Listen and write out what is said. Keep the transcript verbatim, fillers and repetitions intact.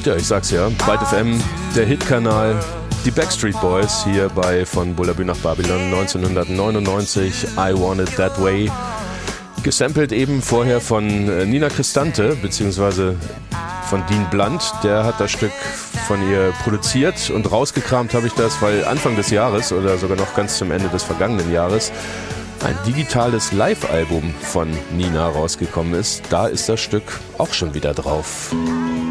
Ja, ich sag's ja. Byte F M, der Hitkanal. Die Backstreet Boys hier bei Von Bullabü nach Babylon neunzehnhundertneunundneunzig. I Want It That Way. Gesampelt eben vorher von Nina Cristante, beziehungsweise von Dean Blunt. Der hat das Stück von ihr produziert und rausgekramt habe ich das, weil Anfang des Jahres oder sogar noch ganz zum Ende des vergangenen Jahres ein digitales Live-Album von Nina rausgekommen ist. Da ist das Stück auch schon wieder drauf.